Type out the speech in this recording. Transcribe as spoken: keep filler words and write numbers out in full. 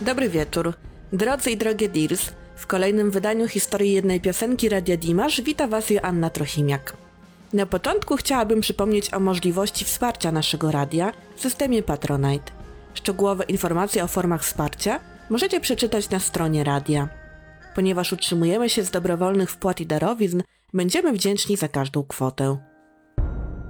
Dobry wieczór. Drodzy i drogie Dears, w kolejnym wydaniu historii jednej piosenki Radia Dimash wita Was Joanna Trochimiak. Na początku chciałabym przypomnieć o możliwości wsparcia naszego radia w systemie Patronite. Szczegółowe informacje o formach wsparcia możecie przeczytać na stronie radia. Ponieważ utrzymujemy się z dobrowolnych wpłat i darowizn, będziemy wdzięczni za każdą kwotę.